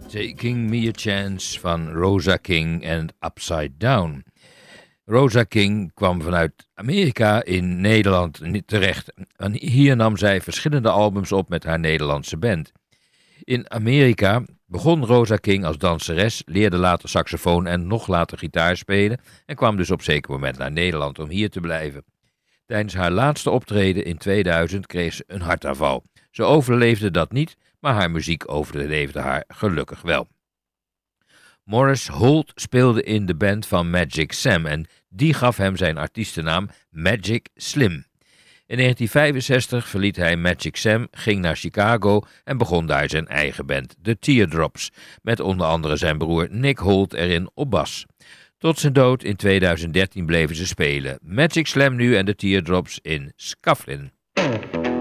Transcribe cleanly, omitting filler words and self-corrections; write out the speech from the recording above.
Taking Me a Chance van Rosa King en Upside Down. Rosa King kwam vanuit Amerika in Nederland terecht. En hier nam zij verschillende albums op met haar Nederlandse band. In Amerika begon Rosa King als danseres, leerde later saxofoon en nog later gitaar spelen en kwam dus op zeker moment naar Nederland om hier te blijven. Tijdens haar laatste optreden in 2000 kreeg ze een hartaanval. Ze overleefde dat niet, maar haar muziek overleefde haar gelukkig wel. Morris Holt speelde in de band van Magic Sam en die gaf hem zijn artiestennaam Magic Slim. In 1965 verliet hij Magic Sam, ging naar Chicago en begon daar zijn eigen band, The Teardrops, met onder andere zijn broer Nick Holt erin op bas. Tot zijn dood in 2013 bleven ze spelen. Magic Slam nu en The Teardrops in Scufflin'.